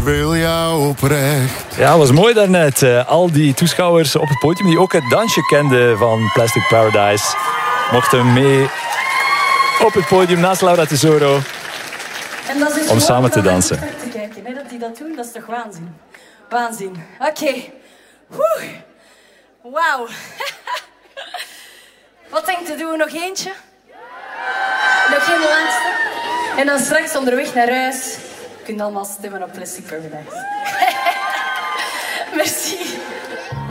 wil jou oprecht. Ja, was mooi daarnet. Al die toeschouwers op het podium die ook het dansje kenden van Plastic Paradise mochten mee op het podium naast Laura Tesoro om samen te dansen. Te kijken, hè, dat die dat doen, dat is toch waanzin. Waanzin. Oké. Woe. Wauw. Wat denkt u, doen we nog eentje? Nog geen laatste? En dan straks onderweg naar huis kun je allemaal stemmen op Plastic Paradise. Merci.